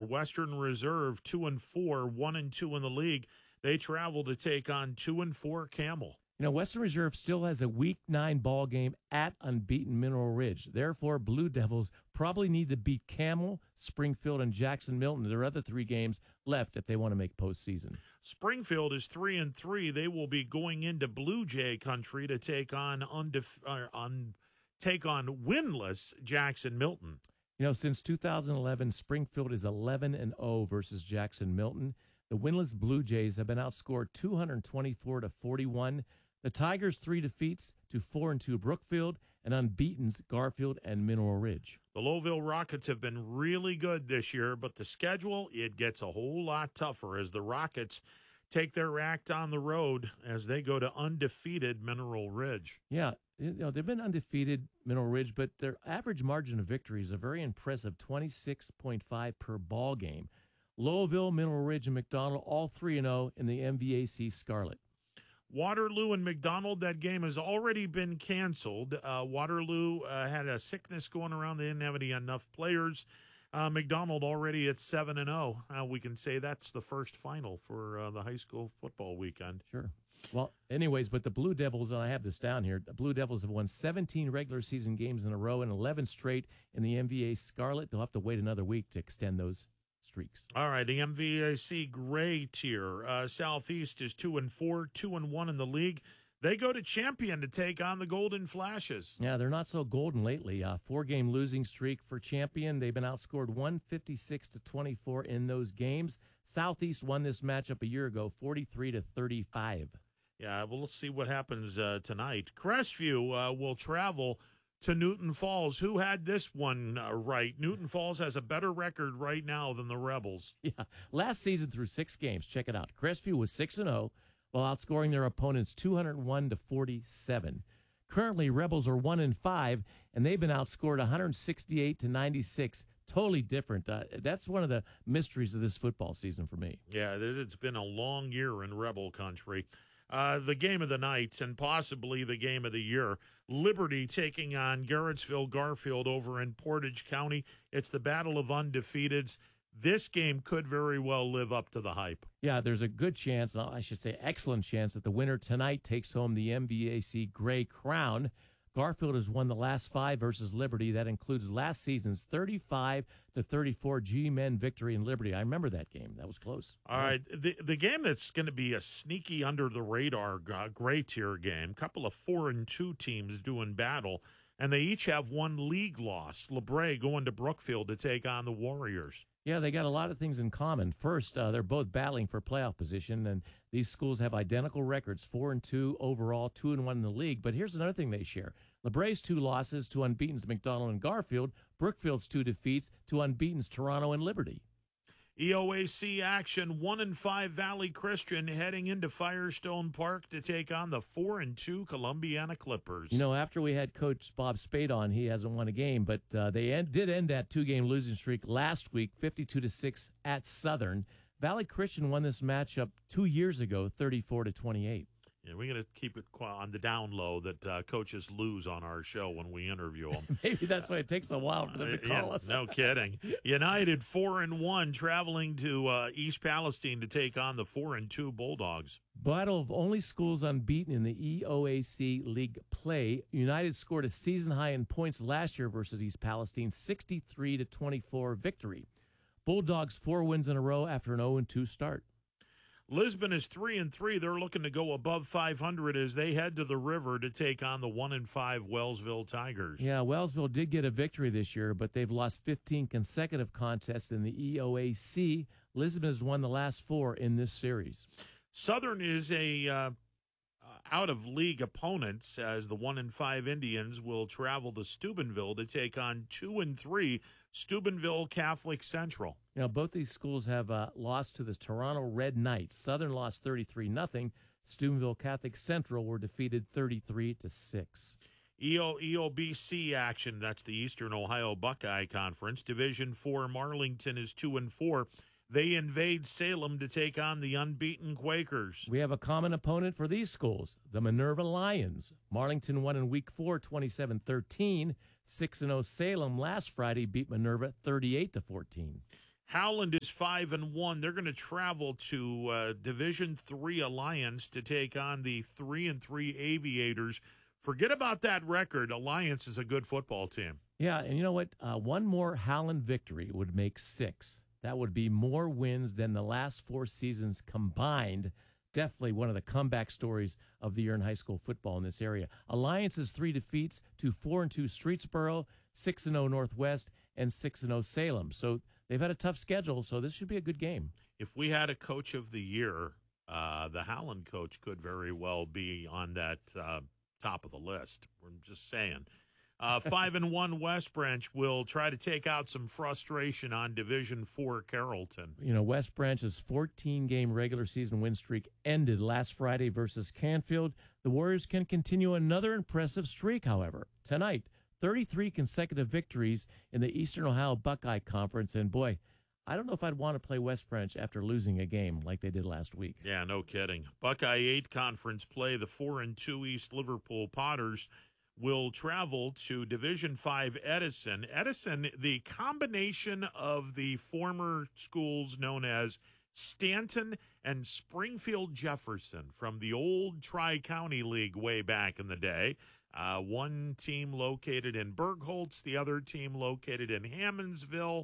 Western Reserve 2-4, 1-2 in the league. They travel to take on 2-4 Camel. Western Reserve still has a Week 9 ball game at unbeaten Mineral Ridge. Therefore, Blue Devils probably need to beat Camel, Springfield, and Jackson Milton. There are other 3 games left if they want to make postseason. Springfield is 3-3. They will be going into Blue Jay country to take on winless Jackson Milton. Since 2011, Springfield is 11-0 versus Jackson Milton. The winless Blue Jays have been outscored 224-41. The Tigers 3 defeats to 4-2 Brookfield, and unbeatens Garfield and Mineral Ridge. The Lowville Rockets have been really good this year, but the schedule, it gets a whole lot tougher as the Rockets take their act on the road as they go to undefeated Mineral Ridge. Yeah, they've been undefeated, Mineral Ridge, but their average margin of victory is a very impressive 26.5 per ball game. Lowville, Mineral Ridge, and McDonald, all 3-0 in the MVAC Scarlet. Waterloo and McDonald, that game has already been canceled. Waterloo had a sickness going around. They didn't have enough players. McDonald already at 7-0. We can say that's the first final for the high school football weekend. Sure. Well, anyways, but the Blue Devils, and I have this down here, the Blue Devils have won 17 regular season games in a row and 11 straight in the MVA Scarlet. They'll have to wait another week to extend those streaks. All right, the MVAC gray tier. Southeast is 2-4, 2-1 in the league. They go to Champion to take on the Golden Flashes. Yeah, they're not so golden lately. 4-game losing streak for Champion. They've been outscored 156-24 in those games. Southeast won this matchup a year ago, 43-35. Yeah, well, let's see what happens tonight. Crestview will travel to Newton Falls. Who had this one right? Newton Falls has a better record right now than the Rebels. Yeah, last season through 6 games, check it out. Crestview was 6-0 while outscoring their opponents 201-47. Currently, Rebels are 1-5, and they've been outscored 168-96. Totally different. That's one of the mysteries of this football season for me. Yeah, it's been a long year in Rebel country. The game of the night and possibly the game of the year, Liberty taking on Garrettsville Garfield over in Portage County. It's the battle of undefeateds. This game could very well live up to the hype. Yeah, there's a good chance, I should say excellent chance, that the winner tonight takes home the MVAC Gray Crown. Garfield has won the last 5 versus Liberty. That includes last season's 35-34 G-Men victory in Liberty. I remember that game. That was close. All right. The game that's going to be a sneaky under-the-radar gray tier game, couple of 4-2 teams doing battle, and they each have 1 league loss. LeBray going to Brookfield to take on the Warriors. Yeah, they got a lot of things in common. First, they're both battling for playoff position, and these schools have identical records, 4-2 overall, 2-1 in the league. But here's another thing they share. LeBray's 2 losses to unbeatens McDonald and Garfield, Brookfield's 2 defeats to unbeatens Toronto and Liberty. EOAC action, 1-5 Valley Christian heading into Firestone Park to take on the 4-2 Columbiana Clippers. After we had Coach Bob Spade on, he hasn't won a game, but they did end that 2-game losing streak last week, 52-6 at Southern. Valley Christian won this matchup 2 years ago, 34-28. Yeah, we got to keep it on the down low that coaches lose on our show when we interview them. Maybe that's why it takes a while for them to call us. No kidding. United 4-1 traveling to East Palestine to take on the 4-2 Bulldogs. Battle of only schools unbeaten in the EOAC League play. United scored a season high in points last year versus East Palestine, 63-24 victory. Bulldogs 4 wins in a row after an 0-2 start. Lisbon is 3-3. They're looking to go above 500 as they head to the river to take on the 1-5 Wellsville Tigers. Yeah, Wellsville did get a victory this year, but they've lost 15 consecutive contests in the EOAC. Lisbon has won the last 4 in this series. Southern is a out-of-league opponent as the 1-5 Indians will travel to Steubenville to take on 2-3 Steubenville Catholic Central. Both these schools have lost to the Toronto Red Knights. Southern lost 33-0. Steubenville Catholic Central were defeated 33-6. EOBC action, that's the Eastern Ohio Buckeye Conference. Division 4, Marlington is 2-4. They invade Salem to take on the unbeaten Quakers. We have a common opponent for these schools, the Minerva Lions. Marlington won in Week 4, 27-13. 6-0 Salem last Friday beat Minerva 38-14. Howland is 5-1. They're going to travel to Division III Alliance to take on the 3-3 Aviators. Forget about that record. Alliance is a good football team. Yeah, and you know what? One more Howland victory would make 6. That would be more wins than the last 4 seasons combined. Definitely one of the comeback stories of the year in high school football in this area. Alliance's 3 defeats to 4-2 Streetsboro, 6-0 Northwest, and 6-0 Salem. So they've had a tough schedule, so this should be a good game. If we had a coach of the year, the Howland coach could very well be on that top of the list. I'm just saying. 5-1 West Branch will try to take out some frustration on Division IV Carrollton. You know, West Branch's 14-game regular season win streak ended last Friday versus Canfield. The Warriors can continue another impressive streak, however. Tonight, 33 consecutive victories in the Eastern Ohio Buckeye Conference. And, boy, I don't know if I'd want to play West Branch after losing a game like they did last week. Yeah, no kidding. Buckeye 8 Conference play, the 4-2 East Liverpool Potters will travel to Division 5 Edison. Edison, the combination of the former schools known as Stanton and Springfield Jefferson from the old Tri-County League way back in the day. One team located in Bergholtz, the other team located in Hammondsville,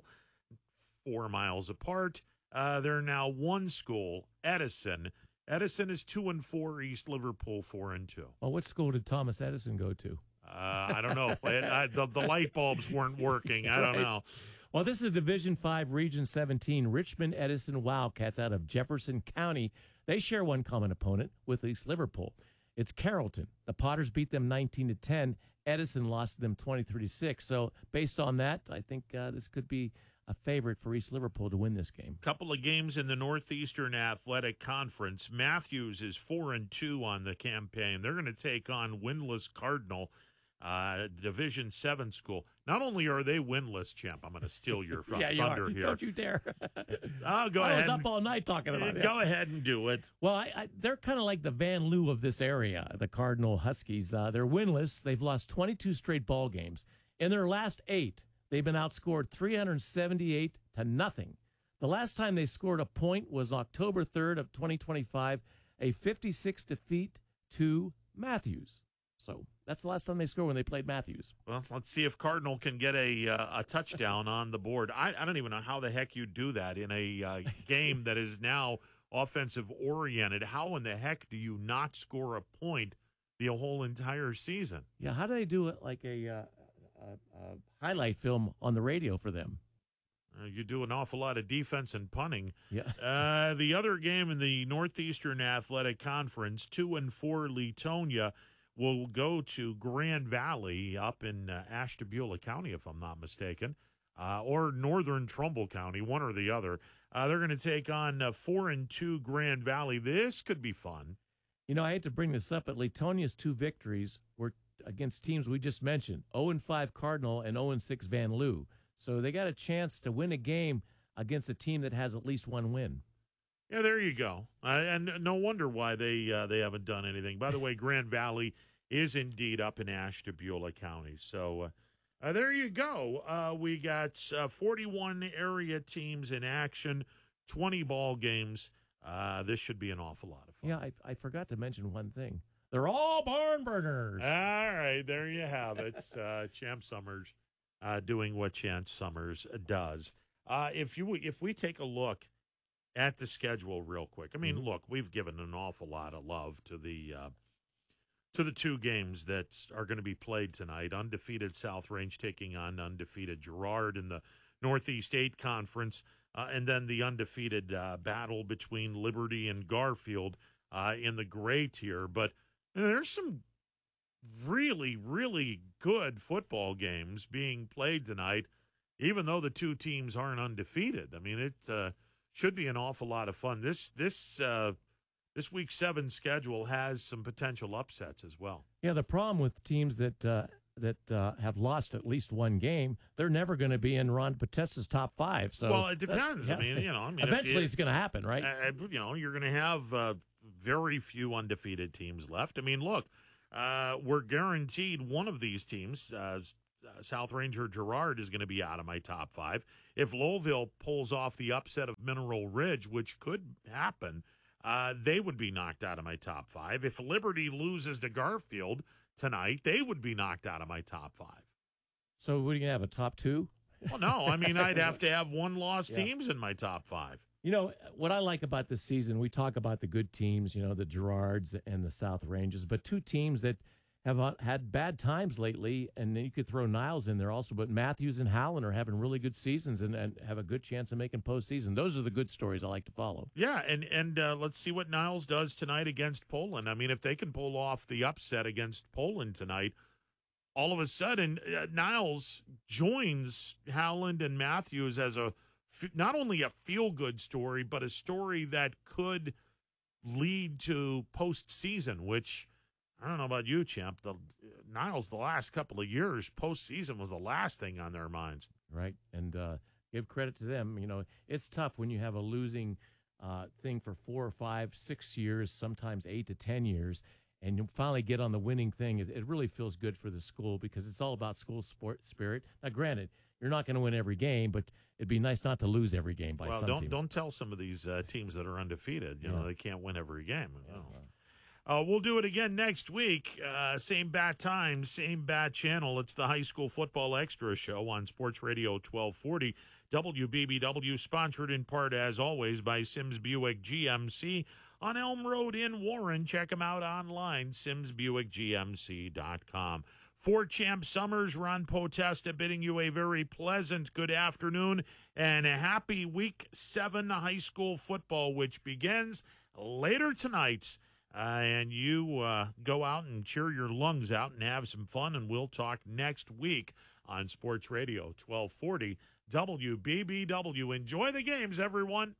4 miles apart. They're now one school, Edison. Edison is 2-4, East Liverpool 4-2. Well, what school did Thomas Edison go to? I don't know. The light bulbs weren't working. I don't know. Well, this is Division 5, Region 17, Richmond Edison Wildcats out of Jefferson County. They share one common opponent with East Liverpool. It's Carrollton. The Potters beat them 19-10. Edison lost to them 23-6. So based on that, I think this could be a favorite for East Liverpool to win this game. Couple of games in the Northeastern Athletic Conference. Matthews is 4-2 on the campaign. They're going to take on winless Cardinal, Division 7 school. Not only are they winless, champ, I'm going to steal your thunder here. Don't you dare. I'll go ahead. I was up all night talking about it. Go ahead and do it. Well, they're kind of like the Van Loo of this area, the Cardinal Huskies. They're winless. They've lost 22 straight ball games. In their last 8, they've been outscored 378 to nothing. The last time they scored a point was October 3rd of 2025, a 56 defeat to Matthews. So that's the last time they scored when they played Matthews. Well, let's see if Cardinal can get a touchdown on the board. I don't even know how the heck you do that in a game that is now offensive-oriented. How in the heck do you not score a point the whole entire season? Yeah, how do they do it like a highlight film on the radio for them? You do an awful lot of defense and punting. Yeah. The other game in the Northeastern Athletic Conference, 2-4 Leetonia, will go to Grand Valley up in Ashtabula County, if I'm not mistaken, or northern Trumbull County, one or the other. They're going to take on 4-2 Grand Valley. This could be fun. You know, I hate to bring this up, but Leetonia's 2 victories were against teams we just mentioned, 0-5 Cardinal and 0-6 Van Loo. So they got a chance to win a game against a team that has at least 1 win. Yeah, there you go. And no wonder why they haven't done anything. By the way, Grand Valley is indeed up in Ashtabula County. So there you go. We got 41 area teams in action, 20 ball games. This should be an awful lot of fun. Yeah, I forgot to mention one thing. They're all barn burners. All right, there you have it. Champ Summers doing what Champ Summers does. If we take a look at the schedule real quick, I mean, look, we've given an awful lot of love to the 2 games that are going to be played tonight. Undefeated South Range taking on undefeated Girard in the Northeast 8 Conference, and then the undefeated battle between Liberty and Garfield in the gray tier. But there's some really, really good football games being played tonight, even though the 2 teams aren't undefeated. I mean, it should be an awful lot of fun. This Week 7 schedule has some potential upsets as well. Yeah, the problem with teams that have lost at least 1 game, they're never going to be in Ron Potesta's top 5. So, well, it depends. Yeah. I mean, Eventually it's going to happen, right? You're going to have very few undefeated teams left. I mean, look, we're guaranteed one of these teams, South Ranger Girard is going to be out of my top 5. If Lowellville pulls off the upset of Mineral Ridge, which could happen, they would be knocked out of my top 5. If Liberty loses to Garfield tonight, they would be knocked out of my top 5. So what are you going to have, a top 2? Well, no. I mean, I'd have to have one-loss teams in my top 5. You know, what I like about this season, we talk about the good teams, you know, the Girards and the South Rangers, but 2 teams that have had bad times lately, and then you could throw Niles in there also, but Matthews and Howland are having really good seasons and have a good chance of making postseason. Those are the good stories I like to follow. Yeah, and let's see what Niles does tonight against Poland. I mean, if they can pull off the upset against Poland tonight, all of a sudden, Niles joins Howland and Matthews as not only a feel-good story, but a story that could lead to postseason, which, I don't know about you, Champ. Niles, the last couple of years, postseason was the last thing on their minds. Right, and give credit to them. You know, it's tough when you have a losing thing for 4 or 5, 6 years, sometimes 8 to 10 years, and you finally get on the winning thing. It really feels good for the school because it's all about school sport spirit. Now, granted, you're not going to win every game, but it'd be nice not to lose every game by some teams. Don't tell some of these teams that are undefeated. You know, they can't win every game. We'll do it again next week. Same bat time, same bat channel. It's the High School Football Extra Show on Sports Radio 1240. WBBW, sponsored in part, as always, by Sims Buick GMC on Elm Road in Warren. Check them out online, simsbuickgmc.com. For Champ Summers, Ron Potesta bidding you a very pleasant good afternoon and a happy Week 7 high school football, which begins later tonight. And you go out and cheer your lungs out and have some fun, and we'll talk next week on Sports Radio 1240 WBBW. Enjoy the games, everyone.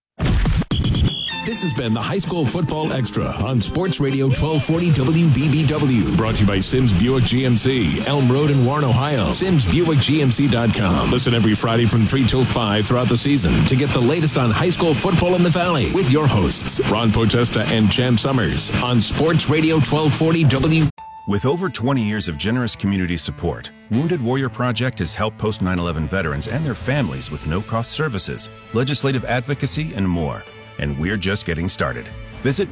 This has been the High School Football Extra on Sports Radio 1240 WBBW. Brought to you by Sims Buick GMC, Elm Road in Warren, Ohio. SimsBuickGMC.com. Listen every Friday from 3 till 5 throughout the season to get the latest on high school football in the Valley with your hosts, Ron Potesta and Champ Summers on Sports Radio 1240 W. With over 20 years of generous community support, Wounded Warrior Project has helped post 9/11 veterans and their families with no-cost services, legislative advocacy, and more. And we're just getting started. Visit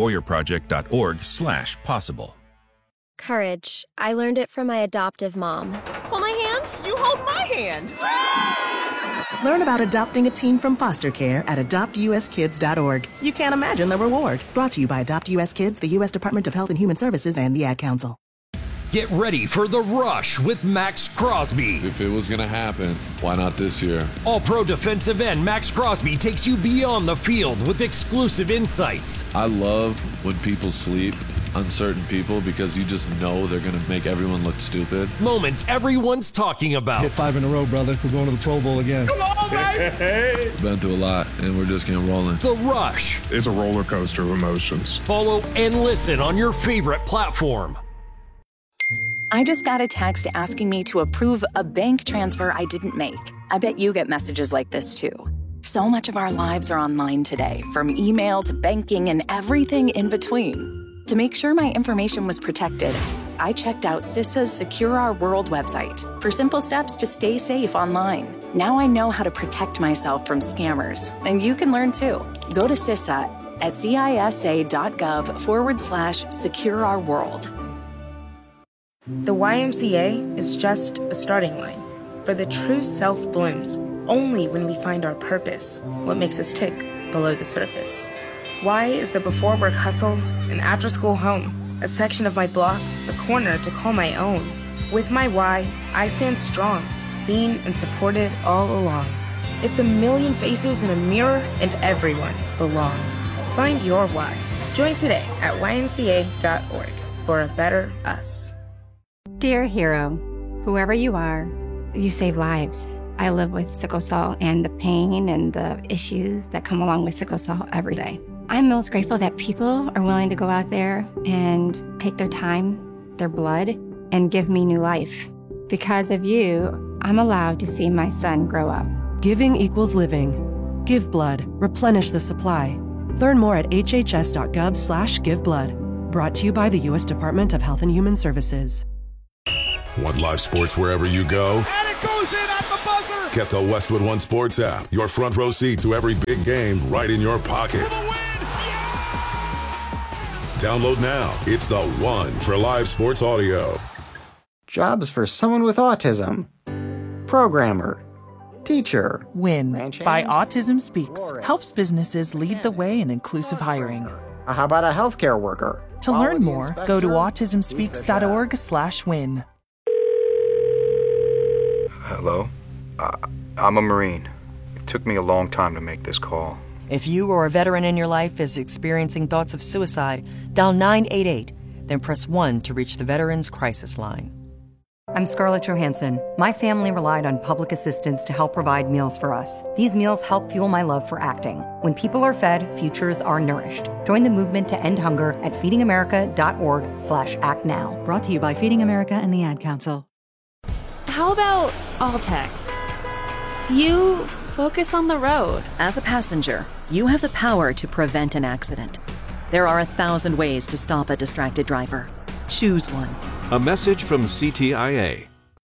woundedwarriorproject.org/possible. Courage. I learned it from my adoptive mom. Hold my hand. You hold my hand. Learn about adopting a teen from foster care at adoptuskids.org. You can't imagine the reward. Brought to you by Adopt US Kids, the U.S. Department of Health and Human Services, and the Ad Council. Get ready for The Rush with Max Crosby. If it was going to happen, why not this year? All-pro defensive end Max Crosby takes you beyond the field with exclusive insights. I love when people sleep on certain people because you just know they're going to make everyone look stupid. Moments everyone's talking about. Hit 5 in a row, brother. We're going to the Pro Bowl again. Come on, baby! Been through a lot, and we're just getting rolling. The Rush. It's a roller coaster of emotions. Follow and listen on your favorite platform. I just got a text asking me to approve a bank transfer I didn't make. I bet you get messages like this too. So much of our lives are online today, from email to banking and everything in between. To make sure my information was protected, I checked out CISA's Secure Our World website for simple steps to stay safe online. Now I know how to protect myself from scammers, and you can learn too. Go to CISA at cisa.gov/Secure Our World. The YMCA is just a starting line, for the true self blooms only when we find our purpose, what makes us tick below the surface. Y is the before work hustle, an after school home, a section of my block, a corner to call my own. With my Y, I stand strong, seen and supported all along. It's a million faces in a mirror, and everyone belongs. Find your Y. Join today at ymca.org for a better us. Dear hero, whoever you are, you save lives. I live with sickle cell and the pain and the issues that come along with sickle cell every day. I'm most grateful that people are willing to go out there and take their time, their blood, and give me new life. Because of you, I'm allowed to see my son grow up. Giving equals living. Give blood. Replenish the supply. Learn more at hhs.gov/giveblood. Brought to you by the U.S. Department of Health and Human Services. Want live sports wherever you go? And it goes in at the buzzer! Get the Westwood One Sports app. Your front row seat to every big game right in your pocket. For the win! Yeah! Download now. It's the one for live sports audio. Jobs for someone with autism. Programmer. Teacher. WIN by Autism Speaks helps businesses lead the way in inclusive hiring. How about a healthcare worker? To learn more, go to autismspeaks.org/win. Hello? I'm a Marine. It took me a long time to make this call. If you or a veteran in your life is experiencing thoughts of suicide, dial 988, then press 1 to reach the Veterans Crisis Line. I'm Scarlett Johansson. My family relied on public assistance to help provide meals for us. These meals help fuel my love for acting. When people are fed, futures are nourished. Join the movement to end hunger at feedingamerica.org/actnow. Brought to you by Feeding America and the Ad Council. How about all text? You focus on the road. As a passenger, you have the power to prevent an accident. There are 1,000 ways to stop a distracted driver. Choose one. A message from CTIA.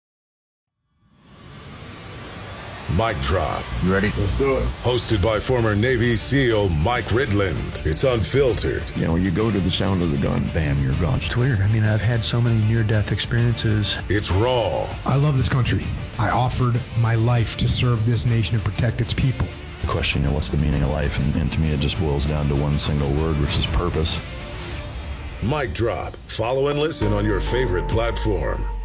Mic Drop. You ready? Let's do it. Hosted by former Navy SEAL Mike Ridland. It's unfiltered. You know, you go to the sound of the gun, bam, you're gone. It's weird. I mean, I've had so many near-death experiences. It's raw. I love this country. I offered my life to serve this nation and protect its people. The question, you know, what's the meaning of life? And to me, it just boils down to one single word, which is purpose. Mic Drop. Follow and listen on your favorite platform.